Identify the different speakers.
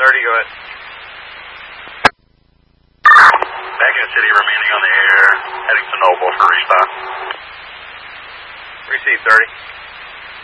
Speaker 1: go ahead.
Speaker 2: Back in the city, remaining on the air, heading to Noble for respawn.
Speaker 1: Receive 30.